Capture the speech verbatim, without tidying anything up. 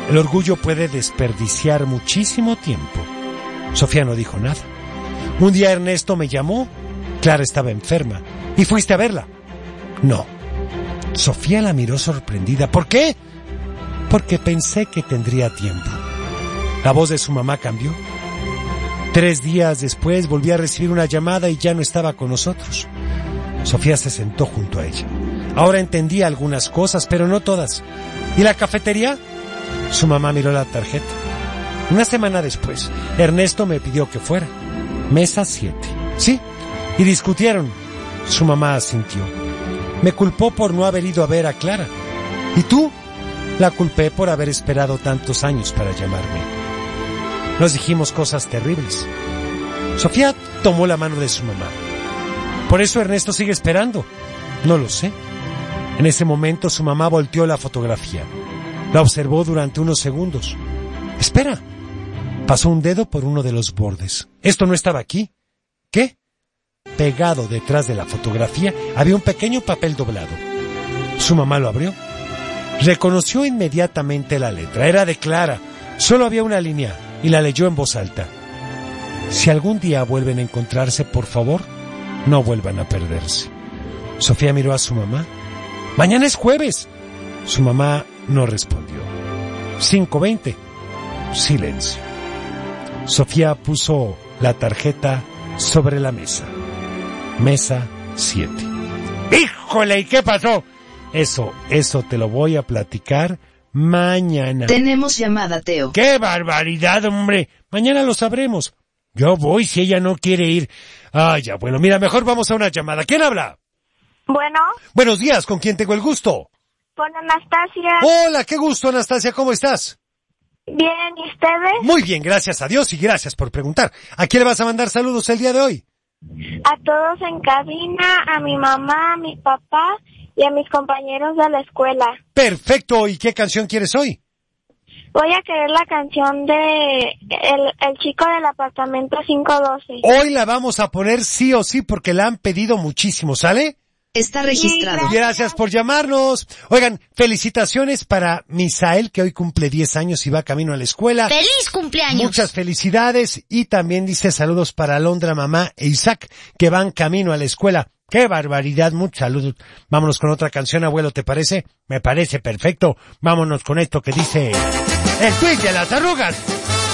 El orgullo puede desperdiciar muchísimo tiempo. Sofía no dijo nada. Un día Ernesto me llamó. Clara estaba enferma. ¿Y fuiste a verla? No. Sofía la miró sorprendida. ¿Por qué? Porque pensé que tendría tiempo. La voz de su mamá cambió. Tres días después volví a recibir una llamada y ya no estaba con nosotros. Sofía se sentó junto a ella. Ahora entendía algunas cosas, pero no todas. ¿Y la cafetería? Su mamá miró la tarjeta. Una semana después, Ernesto me pidió que fuera. Mesa siete. Sí, y discutieron. Su mamá asintió. Me culpó por no haber ido a ver a Clara. ¿Y tú? La culpé por haber esperado tantos años para llamarme. Nos dijimos cosas terribles. Sofía tomó la mano de su mamá. ¿Por eso Ernesto sigue esperando? No lo sé. En ese momento su mamá volteó la fotografía. La observó durante unos segundos. Espera. Pasó un dedo por uno de los bordes. Esto no estaba aquí. ¿Qué? Pegado detrás de la fotografía había un pequeño papel doblado. Su mamá lo abrió. Reconoció inmediatamente la letra. Era de Clara. Solo había una línea y la leyó en voz alta. Si algún día vuelven a encontrarse, por favor, no vuelvan a perderse. Sofía miró a su mamá. Mañana es jueves. Su mamá no respondió. cinco veinte. Silencio. Sofía puso la tarjeta sobre la mesa. Mesa siete. ¡Híjole! ¿Y qué pasó? Eso, eso te lo voy a platicar mañana. Tenemos llamada, Teo. ¡Qué barbaridad, hombre! Mañana lo sabremos. Yo voy si ella no quiere ir. Ah, ya, bueno, mira, mejor vamos a una llamada. ¿Quién habla? Bueno. Buenos días, ¿con quién tengo el gusto? Con Anastasia. Hola, qué gusto, Anastasia, ¿cómo estás? Bien, ¿y ustedes? Muy bien, gracias a Dios y gracias por preguntar. ¿A quién le vas a mandar saludos el día de hoy? A todos en cabina, a mi mamá, a mi papá y a mis compañeros de la escuela. Perfecto, ¿y qué canción quieres hoy? Voy a querer la canción de el, el chico del apartamento quinientos doce. Hoy la vamos a poner sí o sí porque la han pedido muchísimo, ¿sale? Está registrado. Sí, gracias. Gracias por llamarnos. Oigan, felicitaciones para Misael, que hoy cumple diez años y va camino a la escuela. ¡Feliz cumpleaños! Muchas felicidades. Y también dice saludos para Alondra, mamá e Isaac, que van camino a la escuela. ¡Qué barbaridad! Muchos saludos. Vámonos con otra canción, abuelo, ¿te parece? Me parece perfecto. Vámonos con esto que dice... ¡El tweet de las arrugas!